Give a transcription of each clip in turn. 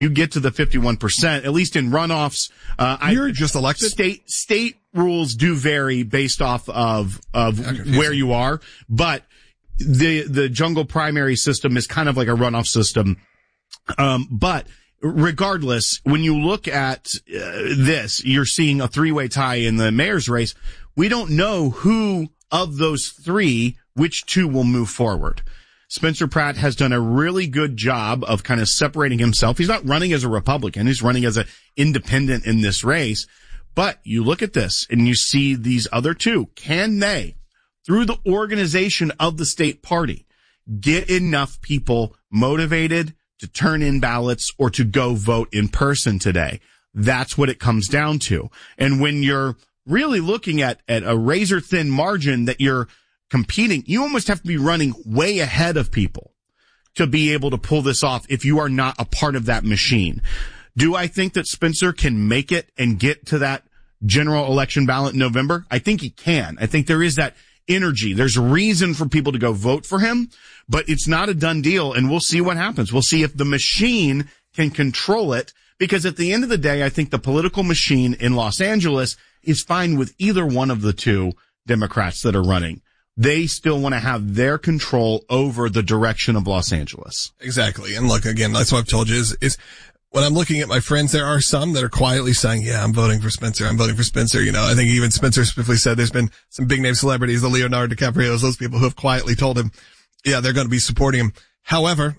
you get to the 51%, at least in runoffs. You're just elected? State rules do vary based off of where you are, but the jungle primary system is kind of like a runoff system. But regardless, when you look at this, you're seeing a three-way tie in the mayor's race. We don't know who of those three, which two will move forward. Spencer Pratt has done a really good job of kind of separating himself. He's not running as a Republican. He's running as an independent in this race. But you look at this and you see these other two. Can they, through the organization of the state party, get enough people motivated to turn in ballots or to go vote in person today? That's what it comes down to. And when you're really looking at a razor thin margin that you're competing, you almost have to be running way ahead of people to be able to pull this off if you are not a part of that machine. Do I think that Spencer can make it and get to that general election ballot in November? I think he can. I think there is that energy. There's a reason for people to go vote for him, but it's not a done deal, and we'll see what happens. We'll see if the machine can control it, because at the end of the day, I think the political machine in Los Angeles is fine with either one of the two Democrats that are running. They still want to have their control over the direction of Los Angeles. Exactly. And look, again, that's what I've told you is when I'm looking at my friends, there are some that are quietly saying, yeah, I'm voting for Spencer. I'm voting for Spencer. You know, I think even Spencer specifically said there's been some big name celebrities, the Leonardo DiCaprios, those people who have quietly told him, yeah, they're going to be supporting him. However,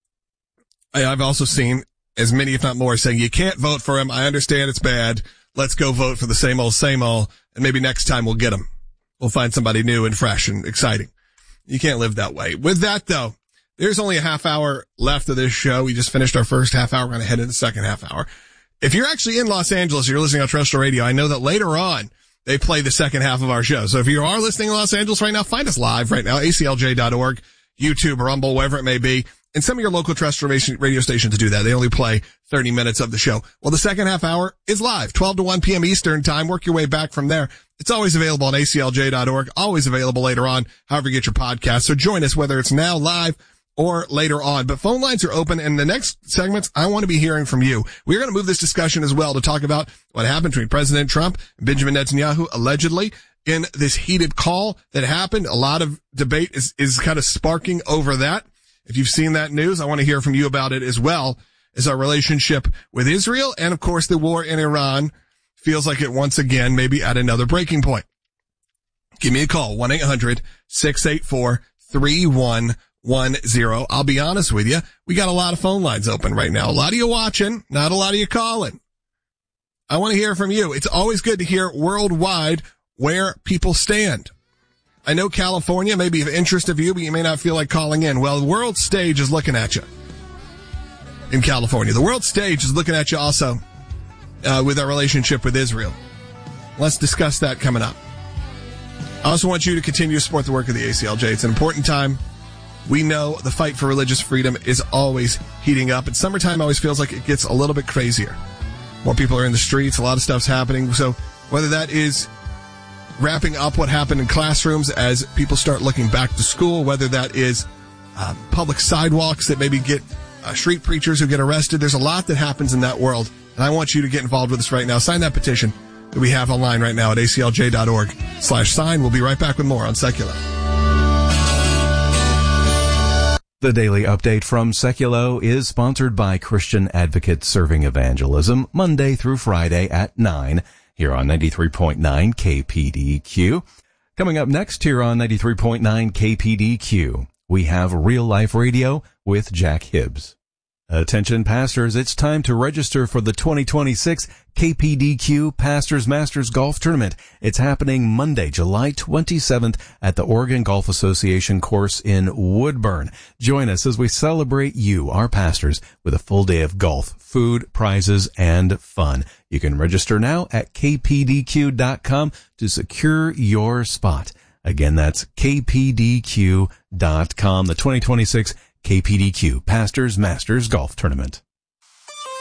I've also seen as many, if not more, saying you can't vote for him. I understand it's bad. Let's go vote for the same old, and maybe next time we'll get him. We'll find somebody new and fresh and exciting. You can't live that way. With that, though, there's only a half hour left of this show. We just finished our first half hour. We're going to head into the second half hour. If you're actually in Los Angeles, you're listening on terrestrial radio, I know that later on they play the second half of our show. So if you are listening in Los Angeles right now, find us live right now, aclj.org, YouTube, Rumble, wherever it may be. And some of your local terrestrial radio stations do that. They only play 30 minutes of the show. Well, the second half hour is live, 12 to 1 p.m. Eastern time. Work your way back from there. It's always available on aclj.org, always available later on, however you get your podcast. So join us, whether it's now live or later on. But phone lines are open, and the next segments, I want to be hearing from you. We're going to move this discussion as well to talk about what happened between President Trump and Benjamin Netanyahu, allegedly, in this heated call that happened. A lot of debate is kind of sparking over that. If you've seen that news, I want to hear from you about it, as well as our relationship with Israel. And of course, the war in Iran feels like it once again may be at another breaking point. Give me a call, 1-800-684-3110. I'll be honest with you. We got a lot of phone lines open right now. A lot of you watching, not a lot of you calling. I want to hear from you. It's always good to hear worldwide where people stand. I know California may be of interest to you, but you may not feel like calling in. Well, the world stage is looking at you in California. The world stage is looking at you also with our relationship with Israel. Let's discuss that coming up. I also want you to continue to support the work of the ACLJ. It's an important time. We know the fight for religious freedom is always heating up, and summertime always feels like it gets a little bit crazier. More people are in the streets. A lot of stuff's happening. So whether that is wrapping up what happened in classrooms as people start looking back to school, whether that is public sidewalks that maybe get street preachers who get arrested. There's a lot that happens in that world, and I want you to get involved with us right now. Sign that petition that we have online right now at aclj.org/sign. We'll be right back with more on Secular. The daily update from Seculo is sponsored by Christian Advocates Serving Evangelism, Monday through Friday at 9. Here on 93.9 KPDQ. Coming up next here on 93.9 KPDQ, we have Real Life Radio with Jack Hibbs. Attention pastors, it's time to register for the 2026 KPDQ Pastors Masters Golf Tournament. It's happening Monday, July 27th at the Oregon Golf Association course in Woodburn. Join us as we celebrate you, our pastors, with a full day of golf, food, prizes, and fun. You can register now at kpdq.com to secure your spot. Again, that's kpdq.com, the 2026 KPDQ Pastors Masters Golf Tournament.